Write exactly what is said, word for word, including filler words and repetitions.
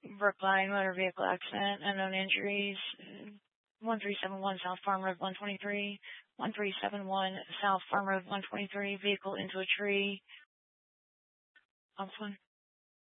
Brookline motor vehicle accident, unknown injuries. one three seven one South Farm Road one twenty-three. one three seven one South Farm Road one twenty-three. Vehicle into a tree. Off one.